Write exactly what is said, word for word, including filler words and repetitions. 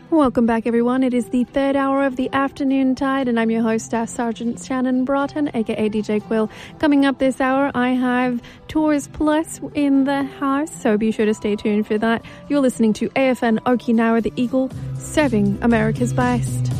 Welcome back, everyone. It is the third hour of the afternoon tide, and I'm your host, Staff Sergeant Shannon Broughton, aka D J Quill. Coming up this hour, I have Tours Plus in the house, so be sure to stay tuned for that. You're listening to A F N Okinawa, the Eagle, serving America's best.